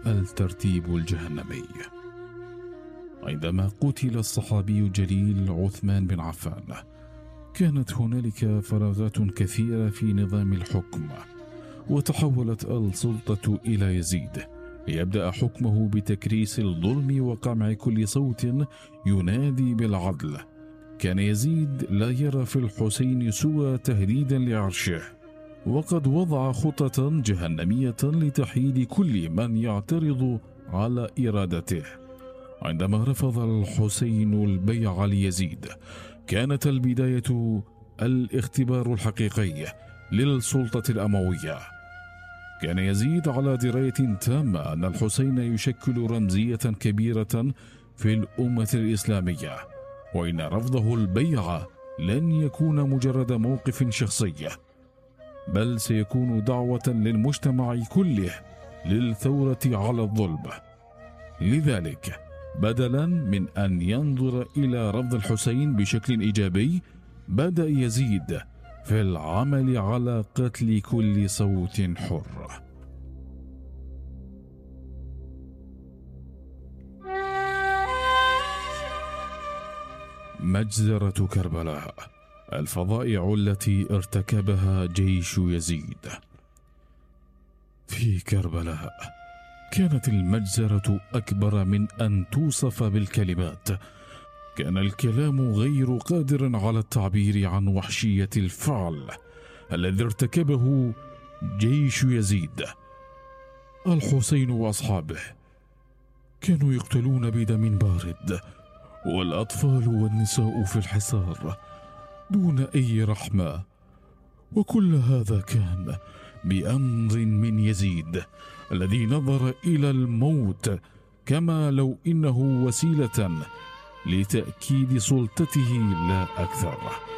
الترتيب الجهنمي. عندما قتل الصحابي الجليل عثمان بن عفان، كانت هنالك فراغات كثيرة في نظام الحكم، وتحولت السلطة إلى يزيد ليبدأ حكمه بتكريس الظلم وقمع كل صوت ينادي بالعدل. كان يزيد لا يرى في الحسين سوى تهديدا لعرشه، وقد وضع خطة جهنمية لتحييد كل من يعترض على إرادته. عندما رفض الحسين البيع ليزيد، كانت البداية الاختبار الحقيقي للسلطة الأموية. كان يزيد على دراية تامة أن الحسين يشكل رمزية كبيرة في الأمة الإسلامية، وإن رفضه البيع لن يكون مجرد موقف شخصي، بل سيكون دعوة للمجتمع كله للثورة على الظلم. لذلك بدلا من أن ينظر إلى رفض الحسين بشكل إيجابي، بدأ يزيد في العمل على قتل كل صوت حر. مجزرة كربلاء، الفظائع التي ارتكبها جيش يزيد. في كربلاء كانت المجزرة أكبر من أن توصف بالكلمات. كان الكلام غير قادر على التعبير عن وحشية الفعل الذي ارتكبه جيش يزيد. الحسين وأصحابه كانوا يقتلون بدم بارد، والأطفال والنساء في الحصار دون أي رحمة، وكل هذا كان بأمر من يزيد الذي نظر إلى الموت كما لو إنه وسيلة لتأكيد سلطته لا أكثر.